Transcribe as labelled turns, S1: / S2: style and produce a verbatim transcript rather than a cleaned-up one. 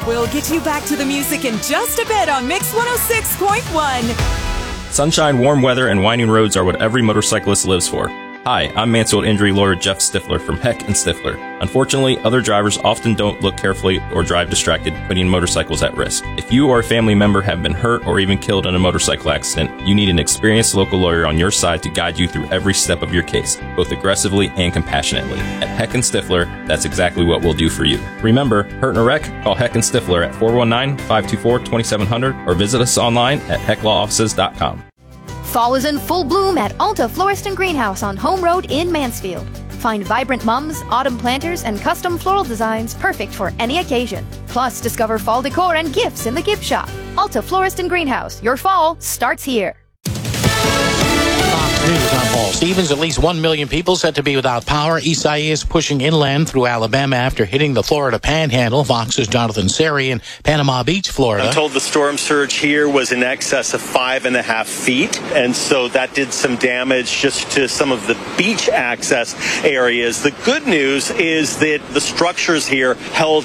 S1: We'll get you back to the music in just a bit on Mix one oh six point one.
S2: Sunshine, warm weather, and winding roads are what every motorcyclist lives for. Hi, I'm Mansfield injury lawyer Jeff Stifler from Heck and Stifler. Unfortunately, other drivers often don't look carefully or drive distracted, putting motorcycles at risk. If you or a family member have been hurt or even killed in a motorcycle accident, you need an experienced local lawyer on your side to guide you through every step of your case, both aggressively and compassionately. At Heck and Stifler, that's exactly what we'll do for you. Remember, hurt in a wreck? Call Heck and Stifler at four one nine, five two four, two seven zero zero or visit us online at heck law offices dot com.
S3: Fall is in full bloom at Alta Florist and Greenhouse on Home Road in Mansfield. Find vibrant mums, autumn planters, and custom floral designs perfect for any occasion. Plus, discover fall decor and gifts in the gift shop. Alta Florist and Greenhouse. Your fall starts here.
S4: News, I'm Paul Stevens. At least one million people said to be without power. Isaias pushing inland through Alabama after hitting the Florida Panhandle. Fox's Jonathan Seri in Panama Beach, Florida.
S5: I'm told the storm surge here was in excess of five and a half feet, and so that did some damage just to some of the beach access areas. The good news is that the structures here held